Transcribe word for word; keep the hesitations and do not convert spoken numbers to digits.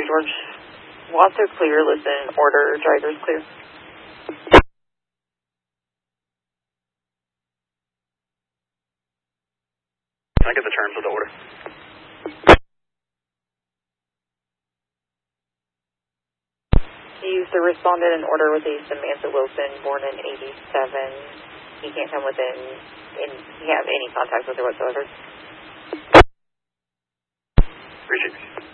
George Wasso clear, listen, order, drivers clear. Can I get the terms of the order? He's the respondent in order with a Samantha Wilson, born in eighty-seven. He can't come within, in, he can't have any contact with her whatsoever. Appreciate it.